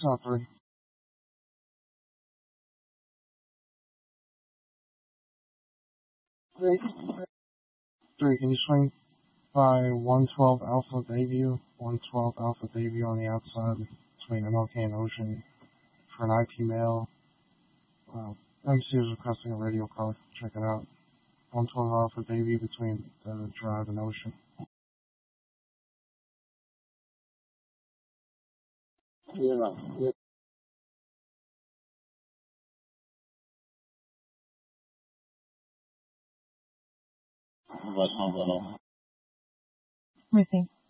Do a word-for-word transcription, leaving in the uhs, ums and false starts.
Uh, three. Three. Three, can you swing by one twelve Alpha Bayview, one twelve Alpha Bayview on the outside between M L K and Ocean for an I P mail? Uh, M C is requesting a radio call. Check it out. one twelve Alpha Bayview between the Drive and Ocean. Yeah, yeah. Missing.